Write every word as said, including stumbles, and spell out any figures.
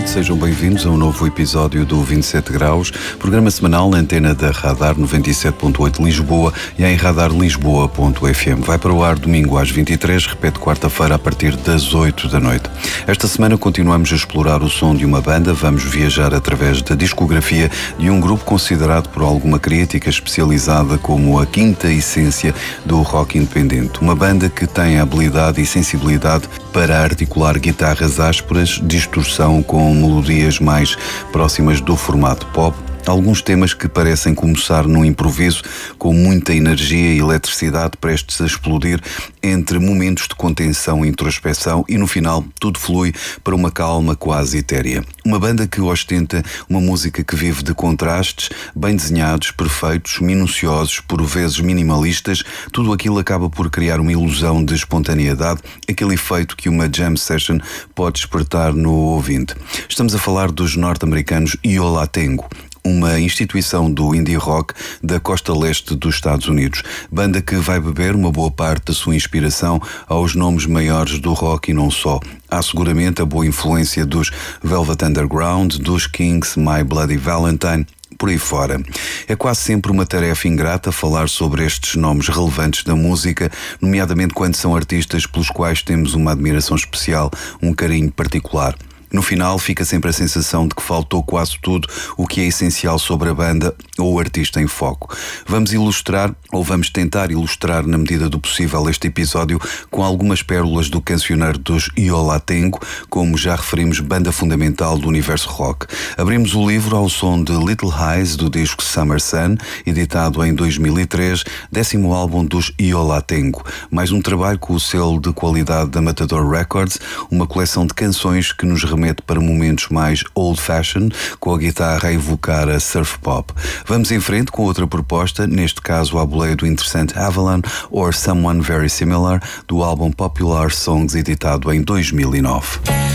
noite, sejam bem-vindos a um novo episódio do vinte e sete graus, programa semanal na antena da Radar noventa e sete ponto oito Lisboa e em radar lisboa ponto f m. Vai para o ar domingo às vinte e três, repete quarta-feira a partir das oito da noite. Esta semana continuamos a explorar o som de uma banda, vamos viajar através da discografia de um grupo considerado por alguma crítica especializada como a quinta essência do rock independente. Uma banda que tem a habilidade e sensibilidade para articular guitarras ásperas, distorção com melodias mais próximas do formato pop. Alguns temas que parecem começar num improviso, com muita energia e eletricidade prestes a explodir entre momentos de contenção e introspeção e no final tudo flui para uma calma quase etérea. Uma banda que ostenta uma música que vive de contrastes, bem desenhados, perfeitos, minuciosos, por vezes minimalistas. Tudo aquilo acaba por criar uma ilusão de espontaneidade, aquele efeito que uma jam session pode despertar no ouvinte. Estamos a falar dos norte-americanos Yo La Tengo, uma instituição do indie rock da costa leste dos Estados Unidos. Banda que vai beber uma boa parte da sua inspiração aos nomes maiores do rock e não só. Há seguramente a boa influência dos Velvet Underground, dos Kings, My Bloody Valentine, por aí fora. É quase sempre uma tarefa ingrata falar sobre estes nomes relevantes da música, nomeadamente quando são artistas pelos quais temos uma admiração especial, um carinho particular. No final fica sempre a sensação de que faltou quase tudo o que é essencial sobre a banda ou o artista em foco. Vamos ilustrar, ou vamos tentar ilustrar na medida do possível este episódio com algumas pérolas do cancioneiro dos Yo La Tengo, como já referimos, banda fundamental do universo rock. Abrimos o livro ao som de Little Eyes do disco Summer Sun, editado em dois mil e três, décimo álbum dos Yo La Tengo. Mais um trabalho com o selo de qualidade da Matador Records, uma coleção de canções que nos remete para momentos mais old-fashioned, com a guitarra a evocar a surf pop. Vamos em frente com outra proposta, neste caso à boleia do interessante Avalon or Someone Very Similar, do álbum Popular Songs, editado em dois mil e nove.